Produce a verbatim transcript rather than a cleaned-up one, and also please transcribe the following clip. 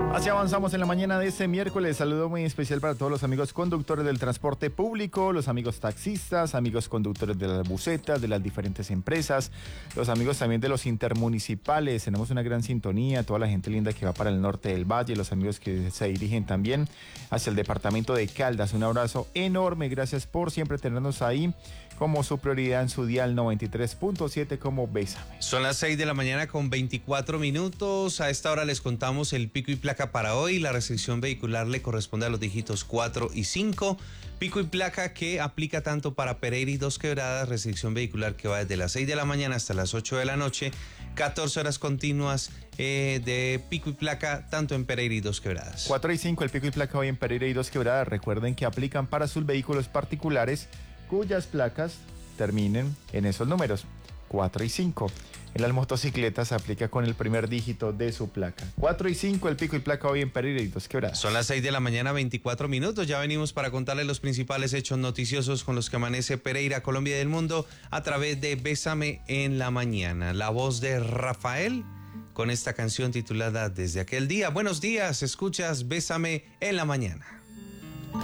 Así avanzamos en la mañana de este miércoles. Saludo muy especial para todos los amigos conductores del transporte público, los amigos taxistas, amigos conductores de las busetas, de las diferentes empresas, los amigos también de los intermunicipales. Tenemos una gran sintonía, toda la gente linda que va para el norte del valle, los amigos que se dirigen también hacia el departamento de Caldas. Un abrazo enorme, gracias por siempre tenernos ahí como su prioridad en su dial noventa y tres punto siete como Bésame. Son las seis de la mañana con veinticuatro minutos. A esta hora les contamos el pico y placa para hoy. La restricción vehicular le corresponde a los dígitos cuatro y cinco. Pico y placa que aplica tanto para Pereira y Dos Quebradas. Restricción vehicular que va desde las seis de la mañana hasta las ocho de la noche. catorce horas continuas eh, de pico y placa tanto en Pereira y Dos Quebradas. cuatro y cinco, el pico y placa hoy en Pereira y Dos Quebradas. Recuerden que aplican para sus vehículos particulares cuyas placas terminen en esos números, cuatro y cinco. En las motocicletas se aplica con el primer dígito de su placa. cuatro y cinco, el pico y placa hoy en Pereira y Dos Quebradas. Son las seis de la mañana, veinticuatro minutos. Ya venimos para contarles los principales hechos noticiosos con los que amanece Pereira, Colombia y del mundo a través de Bésame en la mañana. La voz de Rafael con esta canción titulada Desde aquel día. Buenos días, escuchas Bésame en la mañana.